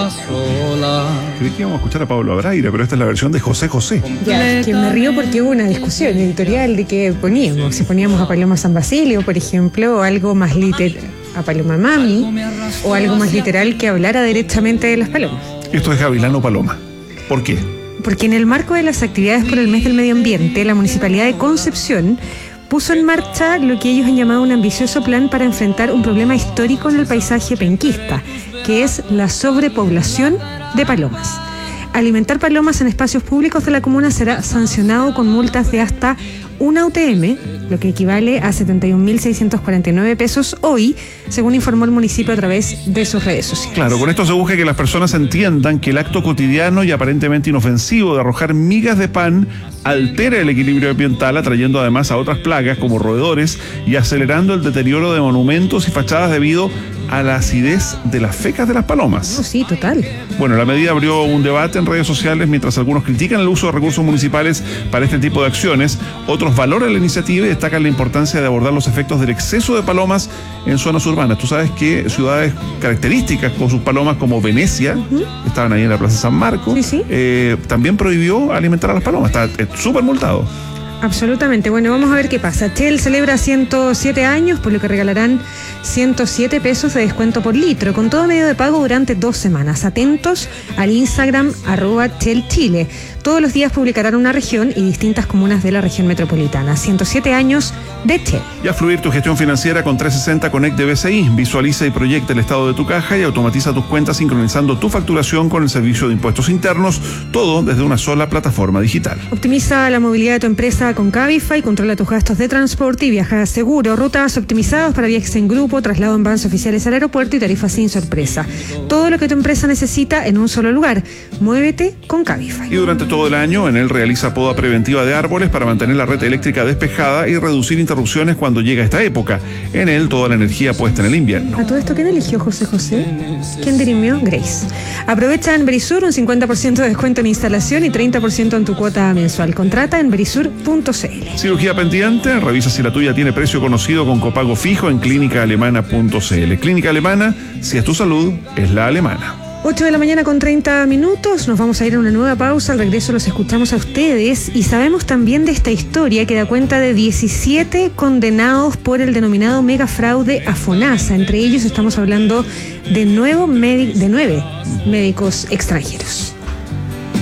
Creí que íbamos a escuchar a Pablo Abraira, pero esta es la versión de José José. Ya, que me río porque hubo una discusión editorial de qué poníamos. Si poníamos a Paloma San Basilio, por ejemplo, o algo más literal, a Paloma Mami, o algo más literal que hablara directamente de las palomas. Esto es Gavilano Paloma. ¿Por qué? Porque en el marco de las actividades por el mes del medio ambiente, la Municipalidad de Concepción puso en marcha lo que ellos han llamado un ambicioso plan para enfrentar un problema histórico en el paisaje penquista, que es la sobrepoblación de palomas. Alimentar palomas en espacios públicos de la comuna será sancionado con multas de hasta una UTM, lo que equivale a 71.649 pesos hoy, según informó el municipio a través de sus redes sociales. Claro, con esto se busca que las personas entiendan que el acto cotidiano y aparentemente inofensivo de arrojar migas de pan altera el equilibrio ambiental, atrayendo además a otras plagas como roedores y acelerando el deterioro de monumentos y fachadas debido a la acidez de las fecas de las palomas. Oh, sí, total. Bueno, la medida abrió un debate en redes sociales, mientras algunos critican el uso de recursos municipales para este tipo de acciones, otros valoran la iniciativa y destacan la importancia de abordar los efectos del exceso de palomas en zonas urbanas. Tú sabes que ciudades características con sus palomas como Venecia, estaban ahí en la Plaza San Marcos, sí. También prohibió alimentar a las palomas, está súper multado. Absolutamente. Bueno, vamos a ver qué pasa. Shell celebra 107 años, por lo que regalarán 107 pesos de descuento por litro, con todo medio de pago durante 2 semanas. Atentos al Instagram @ShellChile. Todos los días publicarán una región y distintas comunas de la región metropolitana. 107 años de Shell. Ya fluir tu gestión financiera con 360 Connect de BCI. Visualiza y proyecta el estado de tu caja y automatiza tus cuentas sincronizando tu facturación con el servicio de impuestos internos, todo desde una sola plataforma digital. Optimiza la movilidad de tu empresa con Cabify, controla tus gastos de transporte y viaja seguro. Rutas optimizadas para viajes en grupo, traslado en vans oficiales al aeropuerto y tarifas sin sorpresa. Todo lo que tu empresa necesita en un solo lugar. Muévete con Cabify. Y durante todo el año, en él realiza poda preventiva de árboles para mantener la red eléctrica despejada y reducir interrupciones cuando llega esta época. En él, toda la energía puesta en el invierno. ¿A todo esto quién eligió José José? ¿Quién dirimió? Grace. Aprovecha en Verisur un 50% de descuento en instalación y 30% en tu cuota mensual. Contrata en verisur.cl. Cirugía pendiente, revisa si la tuya tiene precio conocido con copago fijo en clínicaalemana.cl. Clínica Alemana, si es tu salud, es la alemana. 8 de la mañana con 30 minutos, nos vamos a ir a una nueva pausa, al regreso los escuchamos a ustedes y sabemos también de esta historia que da cuenta de 17 condenados por el denominado megafraude a FONASA. Entre ellos estamos hablando de 9 médicos extranjeros.